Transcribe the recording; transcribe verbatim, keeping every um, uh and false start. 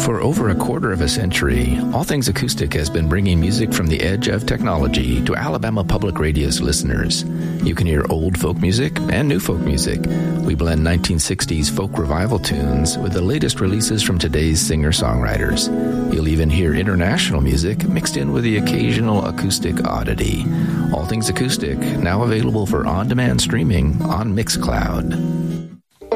For over a quarter of a century, All Things Acoustic has been bringing music from the edge of technology to Alabama Public Radio's listeners. You can hear old folk music and new folk music. We blend nineteen sixties folk revival tunes with the latest releases from today's singer-songwriters. You'll even hear international music mixed in with the occasional acoustic oddity. All Things Acoustic, now available for on-demand streaming on Mixcloud.